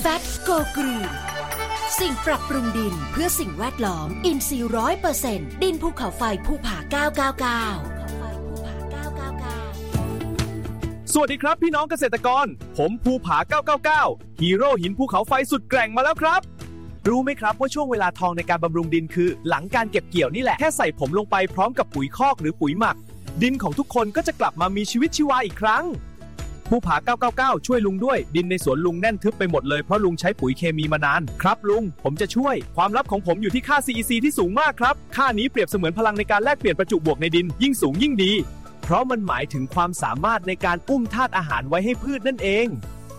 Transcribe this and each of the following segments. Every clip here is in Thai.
แฟตโกกรีนสิ่งปรับปรุงดินเพื่อสิ่งแวดล้อมอินทรีย์ 100% ดินภูเขาไฟภูผา 999 สวัสดีครับพี่น้องเกษตรกรผมภูผา 999 ฮีโร่หินภูเขาไฟสุดแกร่งมาแล้วครับรู้ไหมครับว่าช่วงเวลาทองในการบำรุงดินคือหลังการเก็บเกี่ยวนี่แหละแค่ใส่ผมลงไปพร้อมกับปุ๋ยคอกหรือปุ๋ยหมักดินของทุกคนก็จะกลับมามีชีวิตชีวาอีกครั้งภูผา 999 ช่วยลุงด้วยดินในสวนลุงแน่นทึบไปหมดเลยเพราะลุงใช้ปุ๋ยเคมีมานานครับลุงผมจะช่วยความลับของผมอยู่ที่ค่า CEC ที่สูงมากครับค่านี้เปรียบเสมือนพลังในการแลกเปลี่ยนประจุบวกในดินยิ่งสูงยิ่งดีเพราะมันหมายถึงความสามารถในการอุ้มธาตุอาหารไว้ให้พืชนั่นเอง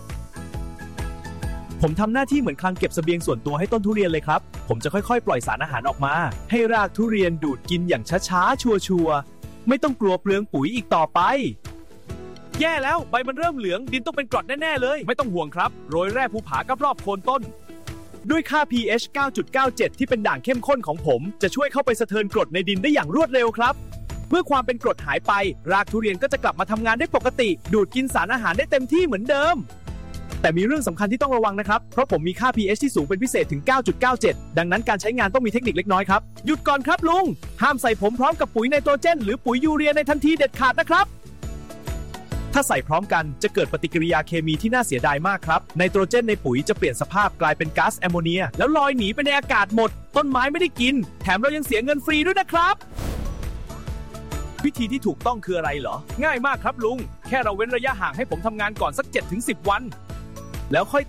ผมทำหน้าที่เหมือนคลังเก็บเสบียงส่วนตัวให้ต้นทุเรียนเลยครับผมจะค่อยๆปล่อยสารอาหารออกมาให้รากทุเรียนดูดกินอย่างช้าๆชัวร์ๆไม่ต้องกลัวเปลืองปุ๋ยอีกต่อไปแย่แล้วใบมันเริ่มเหลืองดินต้องเป็นกรดแน่ๆเลยไม่ต้องห่วงครับโรยแร่ภูผารอบโคนต้นด้วยค่า pH 9.97 ที่เป็นด่างเข้มข้นของผมจะช่วยเข้าไปสะเทินกรดในดินได้อย่างรวดเร็วครับเมื่อความเป็นกรดหายไปรากทุเรียนก็จะกลับมาทำงานได้ปกติดูดกินสารอาหารได้เต็มที่เหมือนเดิมแต่มีเรื่องสำคัญที่ต้องระวังนะครับเพราะผมมีค่า pH ที่สูงเป็นพิเศษถึง 9.97 ดังนั้นการใช้งานต้องมีเทคนิคเล็กน้อยครับหยุดก่อนครับลุงห้ามใส่ผมพร้อมกับปุ๋ยไนโตรเจนหรือปุ๋ยยูเรียในทันทีเด็ดขาดนะครับถ้าใส่พร้อมกันจะเกิดปฏิกิริยาเคมีที่น่าเสียดายมากครับไนโตรเจนในปุ๋ยจะเปลี่ยนสภาพกลายเป็นก๊าซแอมโมเนียแล้วลอยหนีไปในอากาศหมดต้นไม้ไม่ได้กินแถมเรายังเสียเงินฟรีด้วยนะครับวิธีที่ถูกต้องคืออะไรเหรอง่ายมากครับลุงแค่เราเว้นระยะห่างให้ผมทำงานก่อนสัก 7-10 วันแล้วค่อย